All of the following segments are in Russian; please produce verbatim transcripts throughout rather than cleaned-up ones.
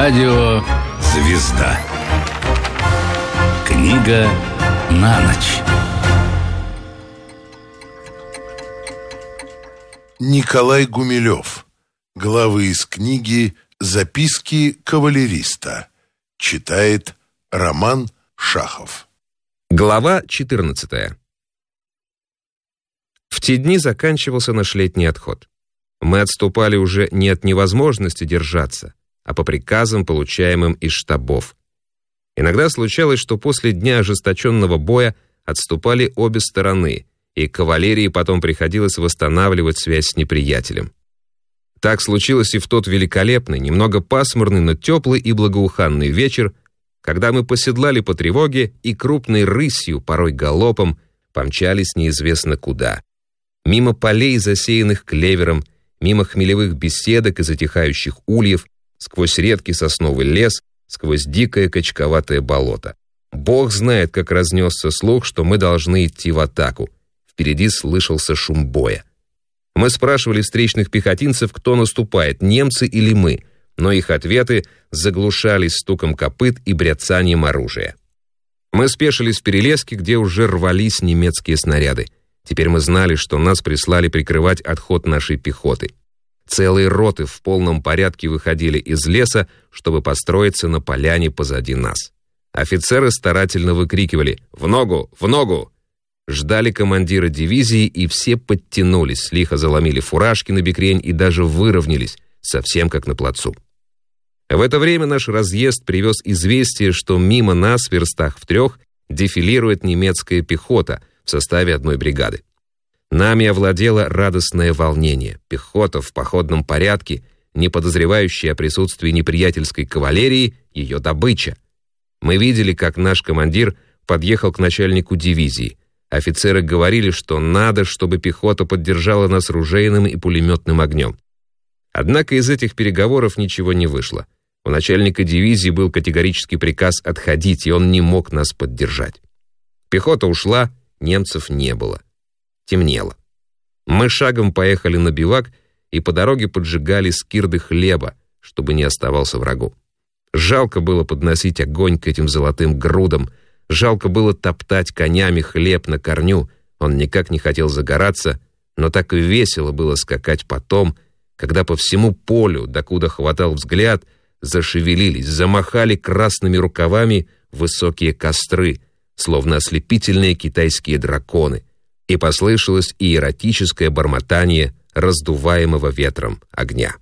Радио «Звезда». Книга на ночь. Николай Гумилев. Главы из книги «Записки кавалериста». Читает Роман Шахов. Глава четырнадцатая. В те дни заканчивался наш летний отход. Мы отступали уже не от невозможности держаться, а по приказам, получаемым из штабов. Иногда случалось, что после дня ожесточенного боя отступали обе стороны, и кавалерии потом приходилось восстанавливать связь с неприятелем. Так случилось и в тот великолепный, немного пасмурный, но теплый и благоуханный вечер, когда мы поседлали по тревоге и крупной рысью, порой галопом, помчались неизвестно куда. Мимо полей, засеянных клевером, мимо хмелевых беседок и затихающих ульев, сквозь редкий сосновый лес, сквозь дикое качковатое болото. Бог знает, как разнесся слух, что мы должны идти в атаку. Впереди слышался шум боя. Мы спрашивали встречных пехотинцев, кто наступает, немцы или мы, но их ответы заглушались стуком копыт и бряцанием оружия. Мы спешились в перелеске, где уже рвались немецкие снаряды. Теперь мы знали, что нас прислали прикрывать отход нашей пехоты. Целые роты в полном порядке выходили из леса, чтобы построиться на поляне позади нас. Офицеры старательно выкрикивали «В ногу! В ногу!». Ждали командира дивизии, и все подтянулись, лихо заломили фуражки на бекрень и даже выровнялись, совсем как на плацу. В это время наш разъезд привез известие, что мимо нас, в верстах в трех, дефилирует немецкая пехота в составе одной бригады. Нами овладело радостное волнение. Пехота в походном порядке, не подозревающая о присутствии неприятельской кавалерии, ее добыча. Мы видели, как наш командир подъехал к начальнику дивизии. Офицеры говорили, что надо, чтобы пехота поддержала нас ружейным и пулеметным огнем. Однако из этих переговоров ничего не вышло. У начальника дивизии был категорический приказ отходить, и он не мог нас поддержать. Пехота ушла, немцев не было. Темнело. Мы шагом поехали на бивак и по дороге поджигали скирды хлеба, чтобы не оставался врагу. Жалко было подносить огонь к этим золотым грудам, жалко было топтать конями хлеб на корню, он никак не хотел загораться, но так и весело было скакать потом, когда по всему полю, докуда хватал взгляд, зашевелились, замахали красными рукавами высокие костры, словно ослепительные китайские драконы, и послышалось иеротическое бормотание раздуваемого ветром огня.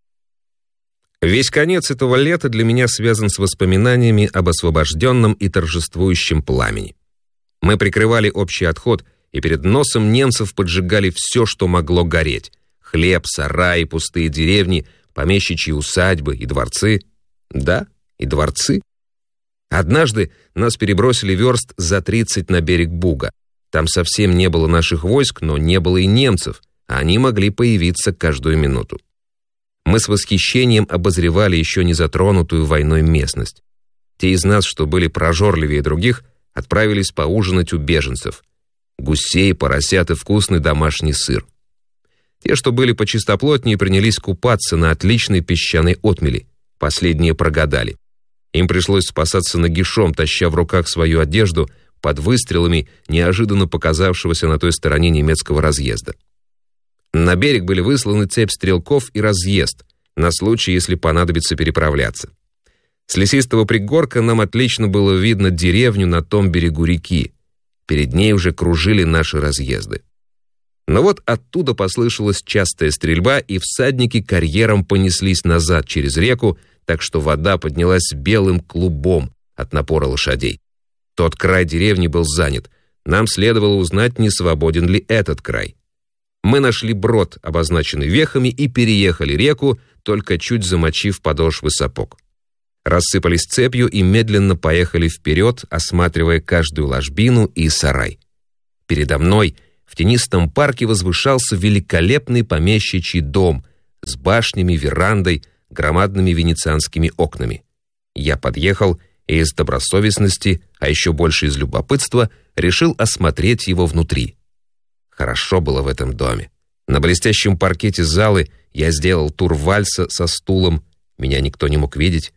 Весь конец этого лета для меня связан с воспоминаниями об освобожденном и торжествующем пламени. Мы прикрывали общий отход, и перед носом немцев поджигали все, что могло гореть: хлеб, сараи, пустые деревни, помещичьи усадьбы и дворцы. Да, и дворцы. Однажды нас перебросили верст за тридцать на берег Буга. Там совсем не было наших войск, но не было и немцев, а они могли появиться каждую минуту. Мы с восхищением обозревали еще не затронутую войной местность. Те из нас, что были прожорливее других, отправились поужинать у беженцев. Гусей, поросят и вкусный домашний сыр. Те, что были почистоплотнее, принялись купаться на отличной песчаной отмели. Последние прогадали. Им пришлось спасаться нагишом, таща в руках свою одежду под выстрелами неожиданно показавшегося на той стороне немецкого разъезда. На берег были высланы цепь стрелков и разъезд, на случай, если понадобится переправляться. С лесистого пригорка нам отлично было видно деревню на том берегу реки. Перед ней уже кружили наши разъезды. Но вот оттуда послышалась частая стрельба, и всадники карьером понеслись назад через реку, так что вода поднялась белым клубом от напора лошадей. Тот край деревни был занят. Нам следовало узнать, не свободен ли этот край. Мы нашли брод, обозначенный вехами, и переехали реку, только чуть замочив подошвы сапог. Рассыпались цепью и медленно поехали вперед, осматривая каждую ложбину и сарай. Передо мной в тенистом парке возвышался великолепный помещичий дом с башнями, верандой, громадными венецианскими окнами. Я подъехал и из добросовестности, а еще больше из любопытства, решил осмотреть его внутри. Хорошо было в этом доме. На блестящем паркете залы я сделал тур вальса со стулом, меня никто не мог видеть.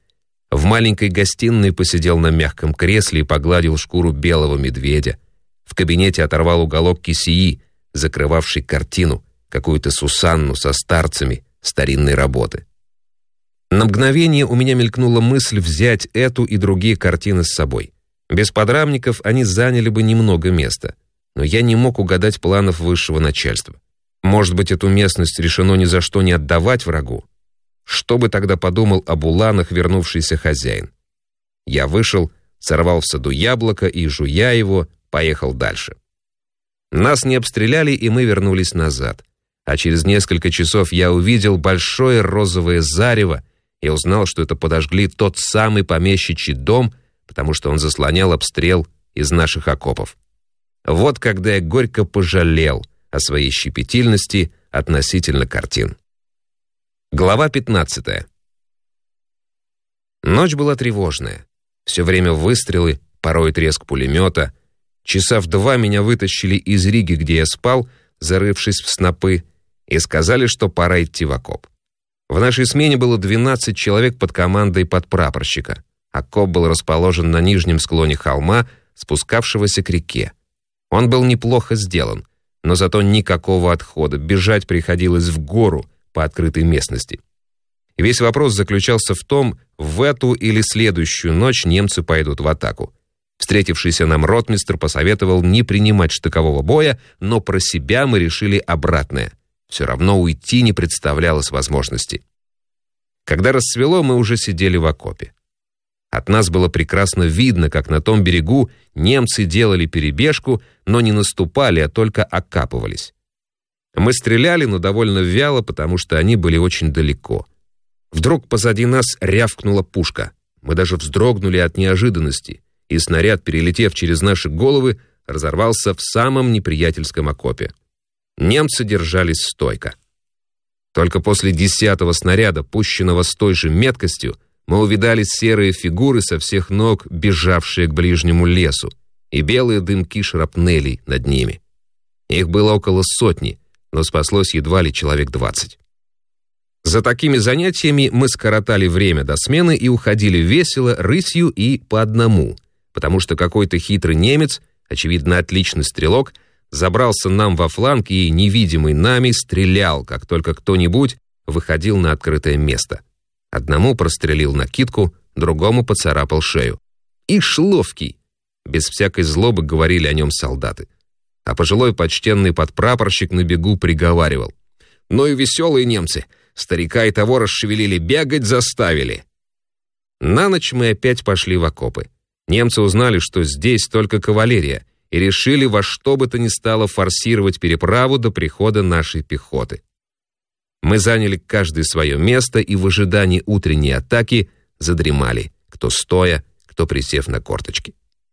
В маленькой гостиной посидел на мягком кресле и погладил шкуру белого медведя. В кабинете оторвал уголок кисеи, закрывавший картину, какую-то Сусанну со старцами старинной работы. На мгновение у меня мелькнула мысль взять эту и другие картины с собой. Без подрамников они заняли бы немного места, но я не мог угадать планов высшего начальства. Может быть, эту местность решено ни за что не отдавать врагу? Что бы тогда подумал об уланах вернувшийся хозяин? Я вышел, сорвал в саду яблоко и, жуя его, поехал дальше. Нас не обстреляли, и мы вернулись назад. А через несколько часов я увидел большое розовое зарево и узнал, что это подожгли тот самый помещичий дом, потому что он заслонял обстрел из наших окопов. Вот когда я горько пожалел о своей щепетильности относительно картин. Глава пятнадцатая. Ночь была тревожная. Все время выстрелы, порой треск пулемета. Часа в два меня вытащили из Риги, где я спал, зарывшись в снопы, и сказали, что пора идти в окоп. В нашей смене было двенадцать человек под командой подпрапорщика. Окоп был расположен на нижнем склоне холма, спускавшегося к реке. Он был неплохо сделан, но зато никакого отхода, бежать приходилось в гору по открытой местности. И весь вопрос заключался в том, в эту или следующую ночь немцы пойдут в атаку. Встретившийся нам ротмистр посоветовал не принимать штыкового боя, но про себя мы решили обратное. Все равно уйти не представлялось возможности. Когда рассвело, мы уже сидели в окопе. От нас было прекрасно видно, как на том берегу немцы делали перебежку, но не наступали, а только окапывались. Мы стреляли, но довольно вяло, потому что они были очень далеко. Вдруг позади нас рявкнула пушка. Мы даже вздрогнули от неожиданности, и снаряд, перелетев через наши головы, разорвался в самом неприятельском окопе. Немцы держались стойко. Только после десятого снаряда, пущенного с той же меткостью, мы увидали серые фигуры со всех ног, бежавшие к ближнему лесу, и белые дымки шрапнелей над ними. Их было около сотни, но спаслось едва ли человек двадцать. За такими занятиями мы скоротали время до смены и уходили весело, рысью и по одному, потому что какой-то хитрый немец, очевидно отличный стрелок, забрался нам во фланг и, невидимый нами, стрелял, как только кто-нибудь выходил на открытое место. Одному прострелил накидку, другому поцарапал шею. «Ишь, ловкий!» Без всякой злобы говорили о нем солдаты. А пожилой почтенный подпрапорщик на бегу приговаривал: «Ну и веселые немцы! Старика и того расшевелили, бегать заставили!» На ночь мы опять пошли в окопы. Немцы узнали, что здесь только кавалерия, и решили во что бы то ни стало форсировать переправу до прихода нашей пехоты. Мы заняли каждое свое место и в ожидании утренней атаки задремали, кто стоя, кто присев на корточки.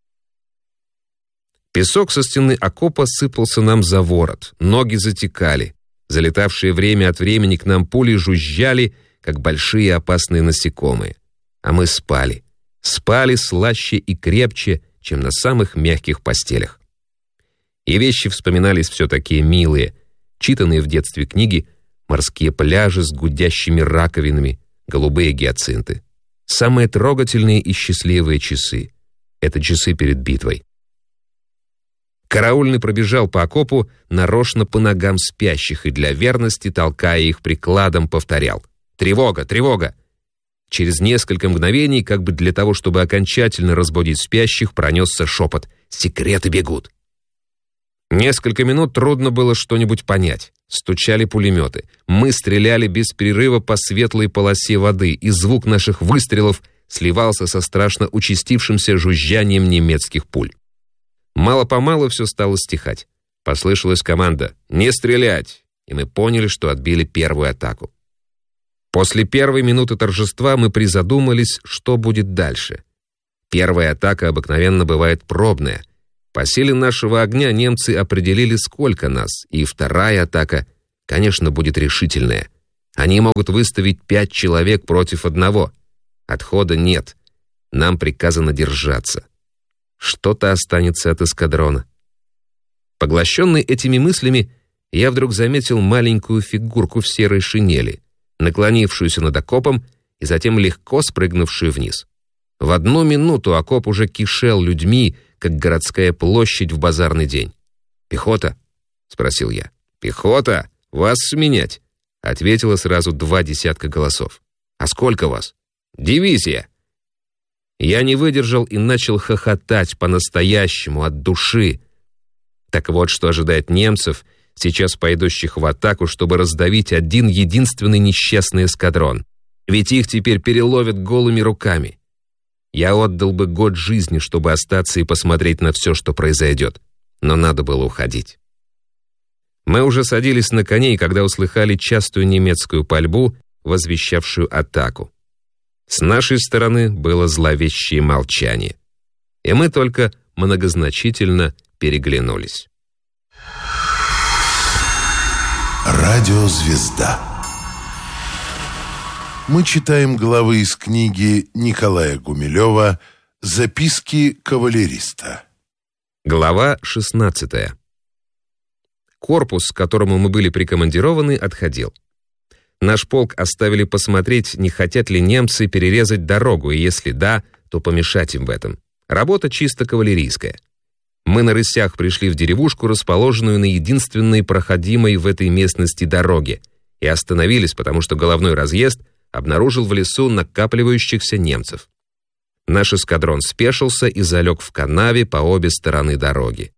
Песок со стены окопа сыпался нам за ворот, ноги затекали, залетавшие время от времени к нам пули жужжали, как большие опасные насекомые. А мы спали, спали слаще и крепче, чем на самых мягких постелях. И вещи вспоминались все такие милые, читанные в детстве книги, морские пляжи с гудящими раковинами, голубые гиацинты. Самые трогательные и счастливые часы — это часы перед битвой. Караульный пробежал по окопу, нарочно по ногам спящих, и для верности, толкая их прикладом, повторял: «Тревога! Тревога!» Через несколько мгновений, как бы для того, чтобы окончательно разбудить спящих, пронесся шепот: «Секреты бегут!» Несколько минут трудно было что-нибудь понять. Стучали пулеметы. Мы стреляли без перерыва по светлой полосе воды, и звук наших выстрелов сливался со страшно участившимся жужжанием немецких пуль. Мало-помалу все стало стихать. Послышалась команда «Не стрелять!», и мы поняли, что отбили первую атаку. После первой минуты торжества мы призадумались, что будет дальше. Первая атака обыкновенно бывает пробная. По силе нашего огня немцы определили, сколько нас, и вторая атака, конечно, будет решительная. Они могут выставить пять человек против одного. Отхода нет. Нам приказано держаться. Что-то останется от эскадрона. Поглощенный этими мыслями, я вдруг заметил маленькую фигурку в серой шинели, наклонившуюся над окопом и затем легко спрыгнувшую вниз. В одну минуту окоп уже кишел людьми, как городская площадь в базарный день. «Пехота?» — спросил я. «Пехота? Вас сменять?» — ответило сразу два десятка голосов. «А сколько вас?» «Дивизия». Я не выдержал и начал хохотать по-настоящему, от души. Так вот, что ожидает немцев, сейчас пойдущих в атаку, чтобы раздавить один единственный несчастный эскадрон. Ведь их теперь переловят голыми руками. Я отдал бы год жизни, чтобы остаться и посмотреть на все, что произойдет. Но надо было уходить. Мы уже садились на коней, когда услыхали частую немецкую пальбу, возвещавшую атаку. С нашей стороны было зловещее молчание. И мы только многозначительно переглянулись. Радиозвезда. Мы читаем главы из книги Николая Гумилева «Записки кавалериста». Глава шестнадцатая. Корпус, к которому мы были прикомандированы, отходил. Наш полк оставили посмотреть, не хотят ли немцы перерезать дорогу, и если да, то помешать им в этом. Работа чисто кавалерийская. Мы на рысях пришли в деревушку, расположенную на единственной проходимой в этой местности дороге, и остановились, потому что головной разъезд обнаружил в лесу накапливающихся немцев. Наш эскадрон спешился и залег в канаве по обе стороны дороги.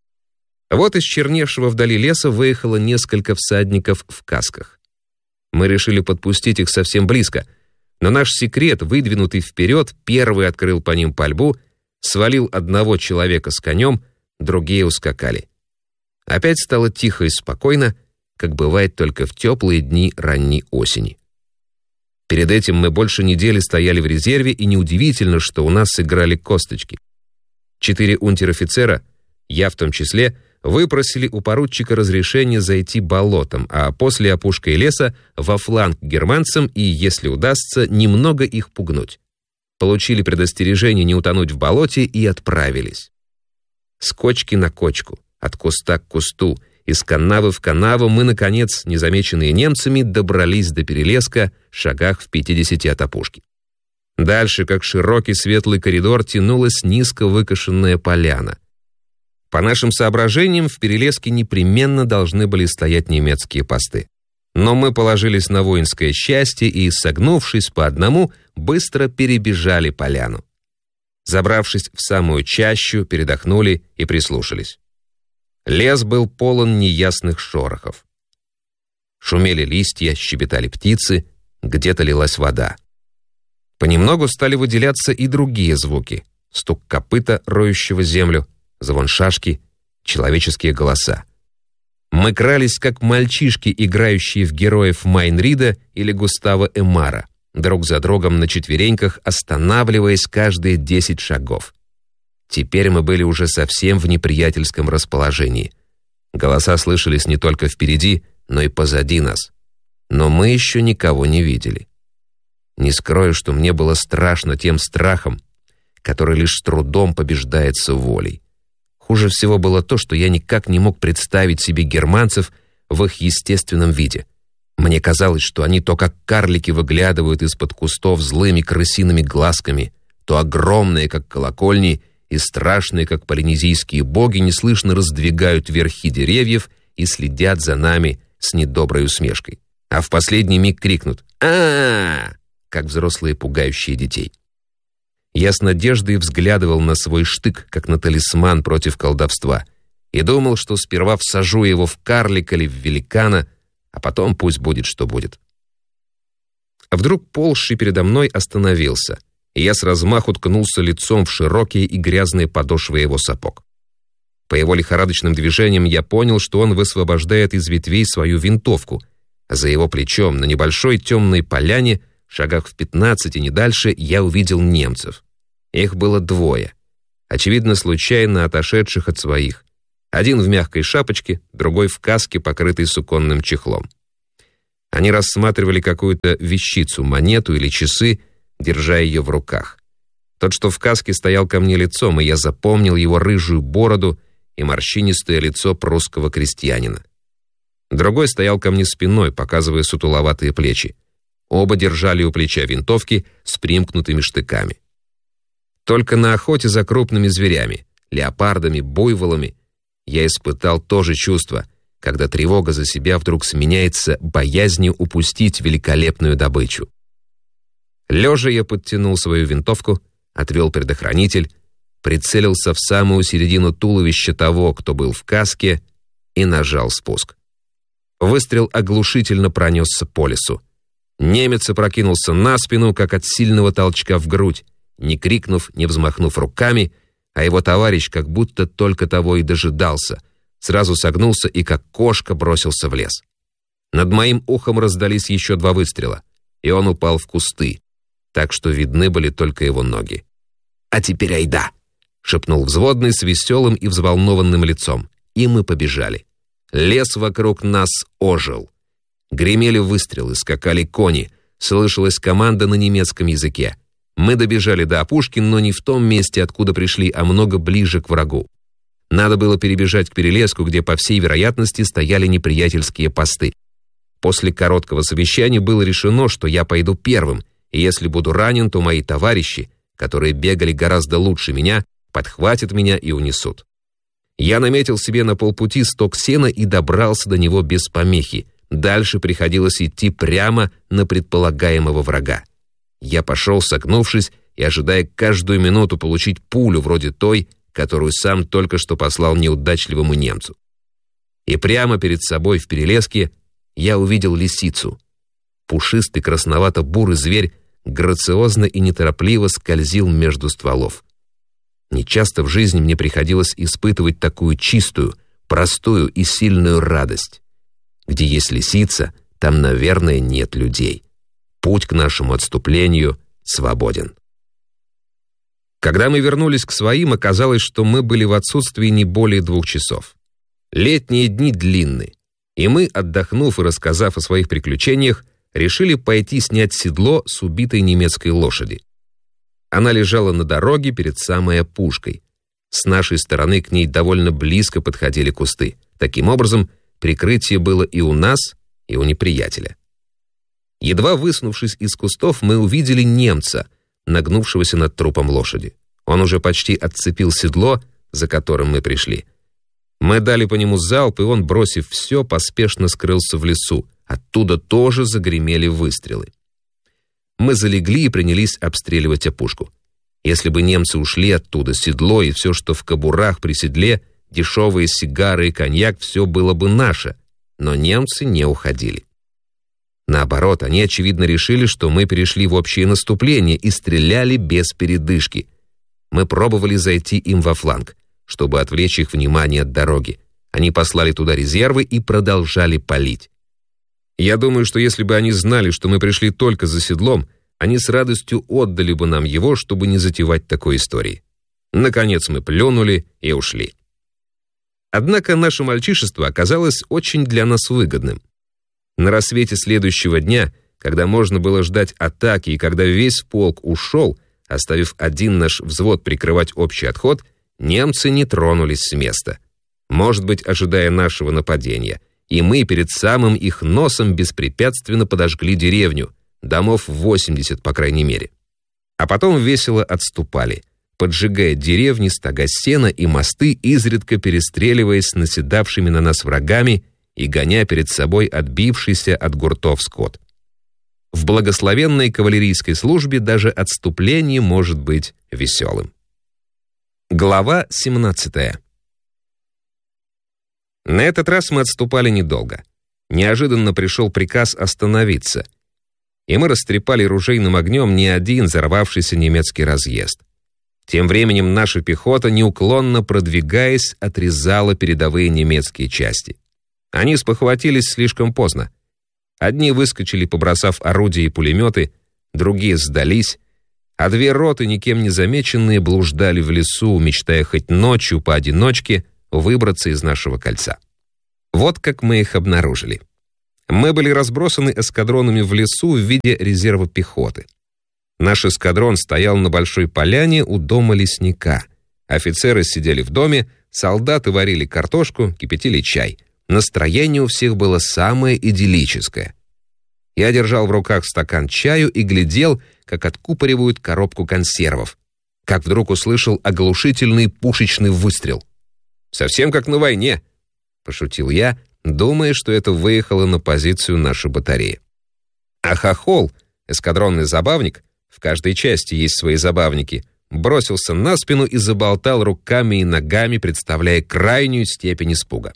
Вот из черневшего вдали леса выехало несколько всадников в касках. Мы решили подпустить их совсем близко, но наш секрет, выдвинутый вперед, первый открыл по ним пальбу, свалил одного человека с конем, другие ускакали. Опять стало тихо и спокойно, как бывает только в теплые дни ранней осени. Перед этим мы больше недели стояли в резерве, и неудивительно, что у нас сыграли косточки. Четыре унтер-офицера, я в том числе, выпросили у поручика разрешение зайти болотом, а после опушкой леса во фланг германцам и, если удастся, немного их пугнуть. Получили предостережение не утонуть в болоте и отправились. С кочки на кочку, от куста к кусту, из канавы в канаву мы, наконец, незамеченные немцами, добрались до перелеска, шагах в пятидесяти от опушки. Дальше, как широкий светлый коридор, тянулась низко выкошенная поляна. По нашим соображениям, в перелеске непременно должны были стоять немецкие посты. Но мы положились на воинское счастье и, согнувшись по одному, быстро перебежали поляну. Забравшись в самую чащу, передохнули и прислушались. Лес был полон неясных шорохов. Шумели листья, щебетали птицы, где-то лилась вода. Понемногу стали выделяться и другие звуки: стук копыта, роющего землю, звон шашки, человеческие голоса. Мы крались, как мальчишки, играющие в героев Майнрида или Густава Эмара, друг за другом на четвереньках, останавливаясь каждые десять шагов. Теперь мы были уже совсем в неприятельском расположении. Голоса слышались не только впереди, но и позади нас. Но мы еще никого не видели. Не скрою, что мне было страшно тем страхом, который лишь с трудом побеждается волей. Хуже всего было то, что я никак не мог представить себе германцев в их естественном виде. Мне казалось, что они то как карлики выглядывают из-под кустов злыми крысиными глазками, то огромные, как колокольни, и страшные, как полинезийские боги, неслышно раздвигают верхи деревьев и следят за нами с недоброй усмешкой. А в последний миг крикнут «А-а-а!», как взрослые, пугающие детей. Я с надеждой взглядывал на свой штык, как на талисман против колдовства, и думал, что сперва всажу его в карлика или в великана, а потом пусть будет, что будет. А вдруг ползший передо мной остановился, и я с размаху ткнулся лицом в широкие и грязные подошвы его сапог. По его лихорадочным движениям я понял, что он высвобождает из ветвей свою винтовку, а за его плечом на небольшой темной поляне, в шагах в пятнадцати, не дальше, я увидел немцев. Их было двое, очевидно, случайно отошедших от своих. Один в мягкой шапочке, другой в каске, покрытой суконным чехлом. Они рассматривали какую-то вещицу, монету или часы, держа ее в руках. Тот, что в каске, стоял ко мне лицом, и я запомнил его рыжую бороду и морщинистое лицо прусского крестьянина. Другой стоял ко мне спиной, показывая сутуловатые плечи. Оба держали у плеча винтовки с примкнутыми штыками. Только на охоте за крупными зверями, леопардами, буйволами, я испытал то же чувство, когда тревога за себя вдруг сменяется боязнью упустить великолепную добычу. Лежа я подтянул свою винтовку, отвел предохранитель, прицелился в самую середину туловища того, кто был в каске, и нажал спуск. Выстрел оглушительно пронесся по лесу. Немец опрокинулся на спину, как от сильного толчка в грудь, не крикнув, не взмахнув руками, а его товарищ как будто только того и дожидался, сразу согнулся и как кошка бросился в лес. Над моим ухом раздались еще два выстрела, и он упал в кусты, так что видны были только его ноги. «А теперь айда!» — шепнул взводный с веселым и взволнованным лицом, и мы побежали. Лес вокруг нас ожил. Гремели выстрелы, скакали кони, слышалась команда на немецком языке. Мы добежали до опушки, но не в том месте, откуда пришли, а много ближе к врагу. Надо было перебежать к перелеску, где, по всей вероятности, стояли неприятельские посты. После короткого совещания было решено, что я пойду первым, и если буду ранен, то мои товарищи, которые бегали гораздо лучше меня, подхватят меня и унесут. Я наметил себе на полпути сток сена и добрался до него без помехи. Дальше приходилось идти прямо на предполагаемого врага. Я пошел, согнувшись, и ожидая каждую минуту получить пулю вроде той, которую сам только что послал неудачливому немцу. И прямо перед собой в перелеске я увидел лисицу. Пушистый красновато-бурый зверь грациозно и неторопливо скользил между стволов. Нечасто в жизни мне приходилось испытывать такую чистую, простую и сильную радость. Где есть лисица, там, наверное, нет людей. Путь к нашему отступлению свободен. Когда мы вернулись к своим, оказалось, что мы были в отсутствии не более двух часов. Летние дни длинны, и мы, отдохнув и рассказав о своих приключениях, решили пойти снять седло с убитой немецкой лошади. Она лежала на дороге перед самой опушкой. С нашей стороны к ней довольно близко подходили кусты. Таким образом, прикрытие было и у нас, и у неприятеля. Едва высунувшись из кустов, мы увидели немца, нагнувшегося над трупом лошади. Он уже почти отцепил седло, за которым мы пришли. Мы дали по нему залп, и он, бросив все, поспешно скрылся в лесу. Оттуда тоже загремели выстрелы. Мы залегли и принялись обстреливать опушку. Если бы немцы ушли оттуда, седло и все, что в кобурах при седле, дешевые сигары и коньяк, все было бы наше. Но немцы не уходили. Наоборот, они, очевидно, решили, что мы перешли в общее наступление и стреляли без передышки. Мы пробовали зайти им во фланг, чтобы отвлечь их внимание от дороги. Они послали туда резервы и продолжали палить. Я думаю, что если бы они знали, что мы пришли только за седлом, они с радостью отдали бы нам его, чтобы не затевать такой истории. Наконец мы плюнули и ушли. Однако наше мальчишество оказалось очень для нас выгодным. На рассвете следующего дня, когда можно было ждать атаки и когда весь полк ушел, оставив один наш взвод прикрывать общий отход, немцы не тронулись с места. Может быть, ожидая нашего нападения, и мы перед самым их носом беспрепятственно подожгли деревню, домов восемьдесят, по крайней мере. А потом весело отступали, поджигая деревни, стога сена и мосты, изредка перестреливаясь с наседавшими на нас врагами и гоня перед собой отбившийся от гуртов скот. В благословенной кавалерийской службе даже отступление может быть веселым. Глава семнадцатая. На этот раз мы отступали недолго. Неожиданно пришел приказ остановиться, и мы растрепали ружейным огнем не один взорвавшийся немецкий разъезд. Тем временем наша пехота, неуклонно продвигаясь, отрезала передовые немецкие части. Они спохватились слишком поздно. Одни выскочили, побросав орудия и пулеметы, другие сдались, а две роты, никем не замеченные, блуждали в лесу, мечтая хоть ночью поодиночке выбраться из нашего кольца. Вот как мы их обнаружили. Мы были разбросаны эскадронами в лесу в виде резерва пехоты. Наш эскадрон стоял на большой поляне у дома лесника. Офицеры сидели в доме, солдаты варили картошку, кипятили чай. Настроение у всех было самое идиллическое. Я держал в руках стакан чаю и глядел, как откупоривают коробку консервов, как вдруг услышал оглушительный пушечный выстрел. «Совсем как на войне», — пошутил я, думая, что это выехало на позицию наша батарея. А хохол, эскадронный забавник, в каждой части есть свои забавники, бросился на спину и заболтал руками и ногами, представляя крайнюю степень испуга.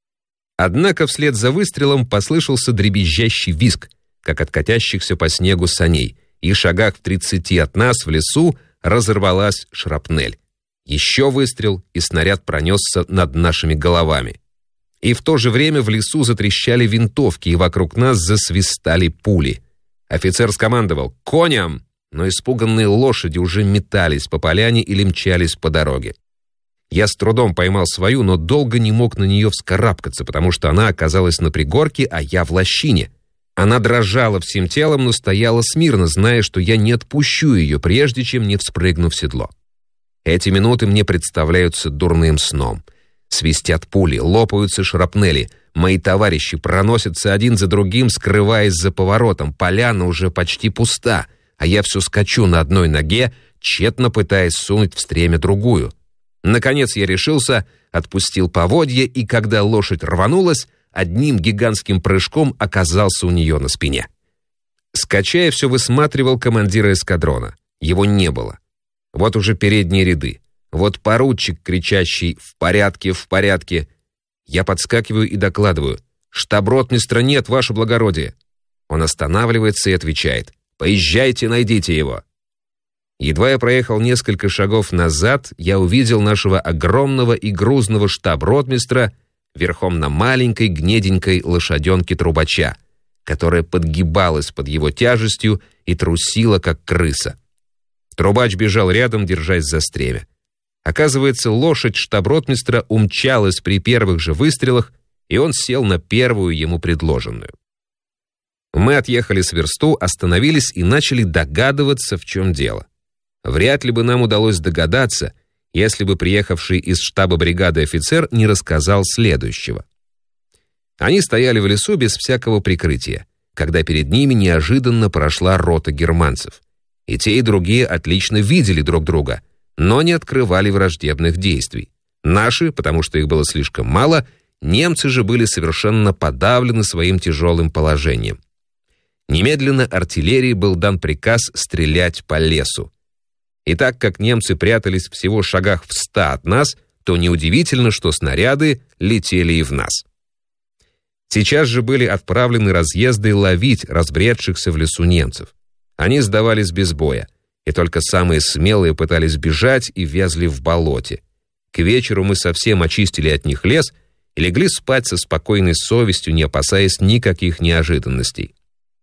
Однако вслед за выстрелом послышался дребезжащий визг, как от катящихся по снегу саней, и шагах в тридцати от нас в лесу разорвалась шрапнель. Еще выстрел, и снаряд пронесся над нашими головами. И в то же время в лесу затрещали винтовки, и вокруг нас засвистали пули. Офицер скомандовал «Коням!», но испуганные лошади уже метались по поляне или мчались по дороге. Я с трудом поймал свою, но долго не мог на нее вскарабкаться, потому что она оказалась на пригорке, а я в лощине. Она дрожала всем телом, но стояла смирно, зная, что я не отпущу ее, прежде чем не вспрыгну в седло. Эти минуты мне представляются дурным сном. Свистят пули, лопаются шрапнели. Мои товарищи проносятся один за другим, скрываясь за поворотом. Поляна уже почти пуста, а я все скачу на одной ноге, тщетно пытаясь сунуть в стремя другую. Наконец я решился, отпустил поводья, и когда лошадь рванулась, одним гигантским прыжком оказался у нее на спине. Скачая, все высматривал командира эскадрона. Его не было. Вот уже передние ряды. Вот поручик, кричащий «В порядке, в порядке!». Я подскакиваю и докладываю: «Штаб-ротмистра нет, ваше благородие!» Он останавливается и отвечает: «Поезжайте, найдите его!» Едва я проехал несколько шагов назад, я увидел нашего огромного и грузного штаб-ротмистра верхом на маленькой гнеденькой лошаденке трубача, которая подгибалась под его тяжестью и трусила, как крыса. Трубач бежал рядом, держась за стремя. Оказывается, лошадь штаб-ротмистра умчалась при первых же выстрелах, и он сел на первую ему предложенную. Мы отъехали с версту, остановились и начали догадываться, в чем дело. Вряд ли бы нам удалось догадаться, если бы приехавший из штаба бригады офицер не рассказал следующего. Они стояли в лесу без всякого прикрытия, когда перед ними неожиданно прошла рота германцев. И те, и другие отлично видели друг друга, но не открывали враждебных действий. Наши, потому что их было слишком мало, немцы же были совершенно подавлены своим тяжелым положением. Немедленно артиллерии был дан приказ стрелять по лесу. И так как немцы прятались всего в шагах в ста от нас, то неудивительно, что снаряды летели и в нас. Сейчас же были отправлены разъезды ловить разбредшихся в лесу немцев. Они сдавались без боя, и только самые смелые пытались бежать и вязли в болоте. К вечеру мы совсем очистили от них лес и легли спать со спокойной совестью, не опасаясь никаких неожиданностей.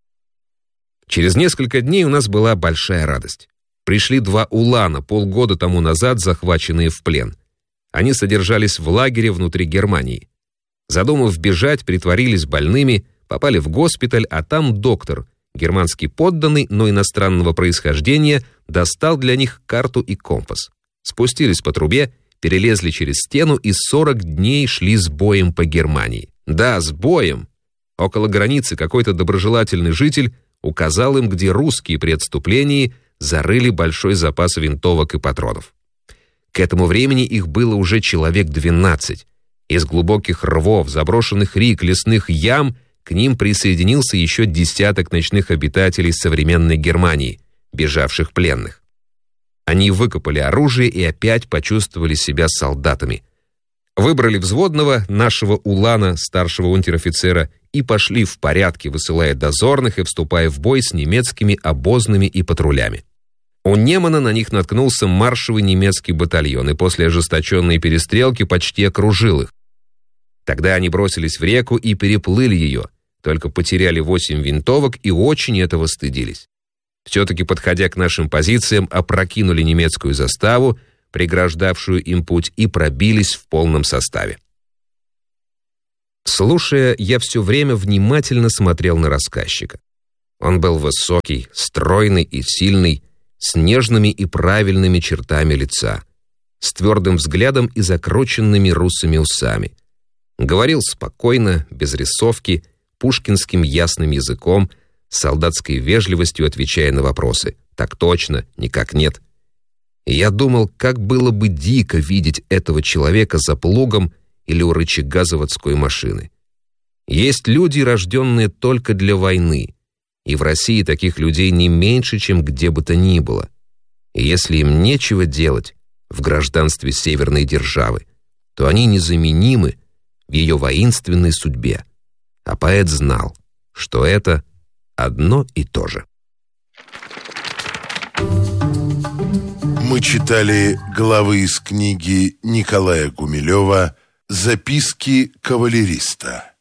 Через несколько дней у нас была большая радость. Пришли два улана, полгода тому назад захваченные в плен. Они содержались в лагере внутри Германии. Задумав бежать, притворились больными, попали в госпиталь, а там доктор, германский подданный, но иностранного происхождения, достал для них карту и компас. Спустились по трубе, перелезли через стену и сорок дней шли с боем по Германии. Да, с боем. Около границы какой-то доброжелательный житель указал им, где русские при отступлении зарыли большой запас винтовок и патронов. К этому времени их было уже человек двенадцать. Из глубоких рвов, заброшенных рек, лесных ям к ним присоединился еще десяток ночных обитателей современной Германии, бежавших пленных. Они выкопали оружие и опять почувствовали себя солдатами. Выбрали взводного, нашего улана, старшего унтер-офицера, и пошли в порядке, высылая дозорных и вступая в бой с немецкими обозными и патрулями. У Немана на них наткнулся маршевый немецкий батальон и после ожесточенной перестрелки почти окружил их. Тогда они бросились в реку и переплыли ее, только потеряли восемь винтовок и очень этого стыдились. Все-таки, подходя к нашим позициям, опрокинули немецкую заставу, преграждавшую им путь, и пробились в полном составе. Слушая, я все время внимательно смотрел на рассказчика. Он был высокий, стройный и сильный, с нежными и правильными чертами лица, с твердым взглядом и закрученными русыми усами. Говорил спокойно, без рисовки, пушкинским ясным языком, с солдатской вежливостью отвечая на вопросы «так точно», «никак нет». И я думал, как было бы дико видеть этого человека за плугом или у рычага заводской машины. Есть люди, рожденные только для войны, и в России таких людей не меньше, чем где бы то ни было. И если им нечего делать в гражданстве северной державы, то они незаменимы в ее воинственной судьбе. А поэт знал, что это одно и то же. Мы читали главы из книги Николая Гумилева «Записки кавалериста».